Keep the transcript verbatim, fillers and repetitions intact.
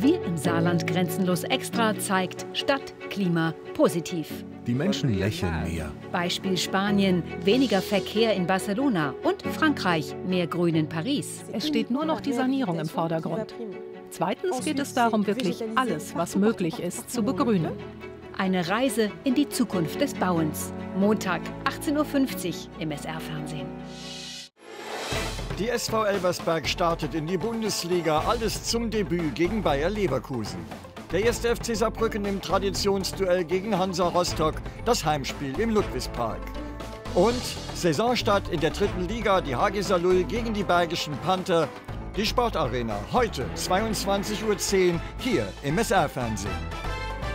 Wir im Saarland Grenzenlos Extra zeigt Stadt, Klima, positiv. Die Menschen lächeln mehr. Beispiel Spanien, weniger Verkehr in Barcelona und Frankreich, mehr Grün in Paris. Es steht nur noch die Sanierung im Vordergrund. Zweitens geht es darum, wirklich alles, was möglich ist, zu begrünen. Eine Reise in die Zukunft des Bauens. Montag, achtzehn Uhr fünfzig im S R-Fernsehen. Die S V Elversberg startet in die Bundesliga, alles zum Debüt gegen Bayer Leverkusen. Der erste F C Saarbrücken im Traditionsduell gegen Hansa Rostock, das Heimspiel im Ludwigspark. Und Saisonstart in der dritten Liga, die H G Saarlouis gegen die Bergischen Panther. Die Sportarena, heute zweiundzwanzig Uhr zehn, hier im S R-Fernsehen.